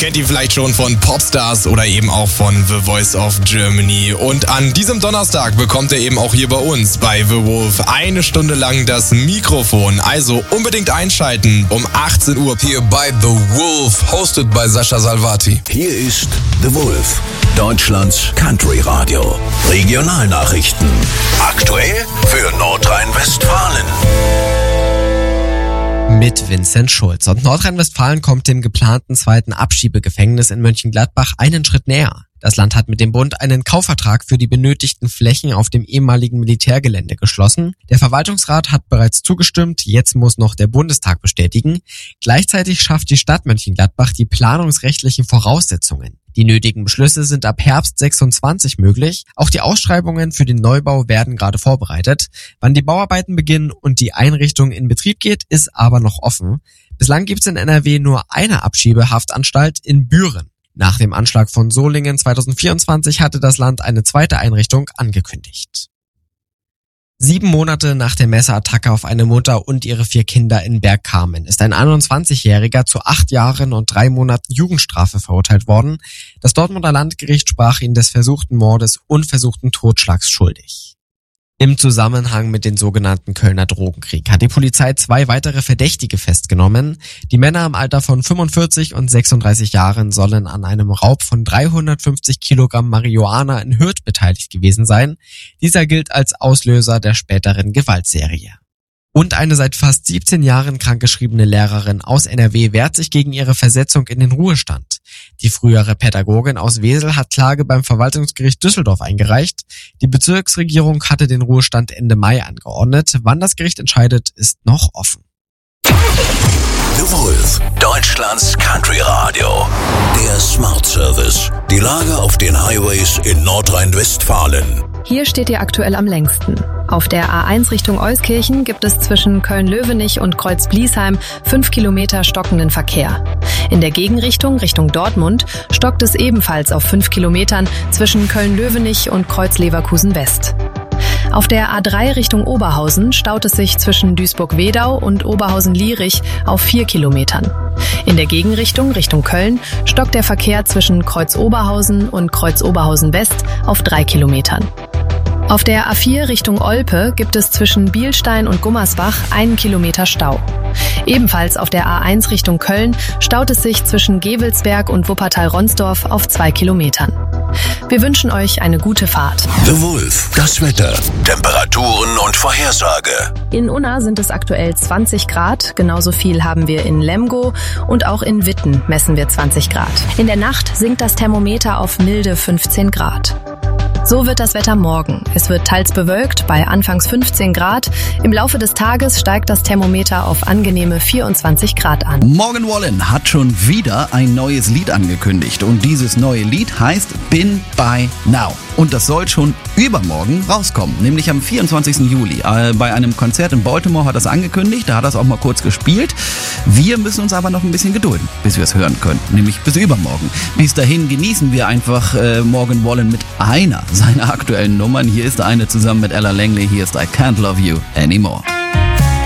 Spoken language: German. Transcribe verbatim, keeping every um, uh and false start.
kennt ihn vielleicht schon von Popstars oder eben auch von The Voice of Germany. Und an diesem Donnerstag bekommt er eben auch hier bei uns bei The Wolf eine Stunde lang das Mikrofon. Also unbedingt einschalten um achtzehn Uhr. Hier bei The Wolf, hosted by Sascha Salvati. Hier ist The Wolf, Deutschlands Country Radio. Regionalnachrichten. Aktuell für Nordrhein-Westfalen. Mit Vincent Schulz. Und Nordrhein-Westfalen kommt dem geplanten zweiten Abschiebegefängnis in Mönchengladbach einen Schritt näher. Das Land hat mit dem Bund einen Kaufvertrag für die benötigten Flächen auf dem ehemaligen Militärgelände geschlossen. Der Verwaltungsrat hat bereits zugestimmt, jetzt muss noch der Bundestag bestätigen. Gleichzeitig schafft die Stadt Mönchengladbach die planungsrechtlichen Voraussetzungen. Die nötigen Beschlüsse sind ab Herbst sechsundzwanzig möglich. Auch die Ausschreibungen für den Neubau werden gerade vorbereitet. Wann die Bauarbeiten beginnen und die Einrichtung in Betrieb geht, ist aber noch offen. Bislang gibt es in N R W nur eine Abschiebehaftanstalt in Büren. Nach dem Anschlag von Solingen zweitausendvierundzwanzig hatte das Land eine zweite Einrichtung angekündigt. Sieben Monate nach der Messerattacke auf eine Mutter und ihre vier Kinder in Bergkamen ist ein einundzwanzigjähriger zu acht Jahren und drei Monaten Jugendstrafe verurteilt worden. Das Dortmunder Landgericht sprach ihn des versuchten Mordes und versuchten Totschlags schuldig. Im Zusammenhang mit dem sogenannten Kölner Drogenkrieg hat die Polizei zwei weitere Verdächtige festgenommen. Die Männer im Alter von fünfundvierzig und sechsunddreißig Jahren sollen an einem Raub von dreihundertfünfzig Kilogramm Marihuana in Hürth beteiligt gewesen sein. Dieser gilt als Auslöser der späteren Gewaltserie. Und eine seit fast siebzehn Jahren krankgeschriebene Lehrerin aus N R W wehrt sich gegen ihre Versetzung in den Ruhestand. Die frühere Pädagogin aus Wesel hat Klage beim Verwaltungsgericht Düsseldorf eingereicht. Die Bezirksregierung hatte den Ruhestand Ende Mai angeordnet. Wann das Gericht entscheidet, ist noch offen. The Wolf, Deutschlands Country Radio. Der Smart Service. Die Lage auf den Highways in Nordrhein-Westfalen. Hier steht ihr aktuell am längsten. Auf der A eins Richtung Euskirchen gibt es zwischen Köln-Löwenich und Kreuz-Bliesheim fünf Kilometer stockenden Verkehr. In der Gegenrichtung, Richtung Dortmund, stockt es ebenfalls auf fünf Kilometern zwischen Köln-Löwenich und Kreuz-Leverkusen-West. Auf der A drei Richtung Oberhausen staut es sich zwischen Duisburg-Wedau und Oberhausen-Lierich auf vier Kilometern. In der Gegenrichtung, Richtung Köln, stockt der Verkehr zwischen Kreuz-Oberhausen und Kreuz-Oberhausen-West auf drei Kilometern. Auf der A vier Richtung Olpe gibt es zwischen Bielstein und Gummersbach einen Kilometer Stau. Ebenfalls auf der A eins Richtung Köln staut es sich zwischen Gevelsberg und Wuppertal-Ronsdorf auf zwei Kilometern. Wir wünschen euch eine gute Fahrt. The Wolf, das Wetter, Temperaturen und Vorhersage. In Unna sind es aktuell zwanzig Grad, genauso viel haben wir in Lemgo und auch in Witten messen wir zwanzig Grad. In der Nacht sinkt das Thermometer auf milde fünfzehn Grad. So wird das Wetter morgen. Es wird teils bewölkt bei anfangs fünfzehn Grad. Im Laufe des Tages steigt das Thermometer auf angenehme vierundzwanzig Grad an. Morgan Wallen hat schon wieder ein neues Lied angekündigt. Und dieses neue Lied heißt Been By Now. Und das soll schon übermorgen rauskommen, nämlich am vierundzwanzigsten Juli. Äh, bei einem Konzert in Baltimore hat er es angekündigt, da hat er es auch mal kurz gespielt. Wir müssen uns aber noch ein bisschen gedulden, bis wir es hören können, nämlich bis übermorgen. Bis dahin genießen wir einfach äh, Morgan Wallen mit einer seiner aktuellen Nummern. Hier ist eine zusammen mit Ella Langley, hier ist I Can't Love You Anymore.